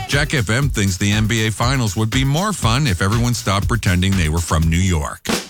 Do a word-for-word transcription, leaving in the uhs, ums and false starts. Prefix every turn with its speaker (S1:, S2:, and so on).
S1: Jack F M thinks the N B A Finals would be more fun if everyone stopped pretending they were from New York.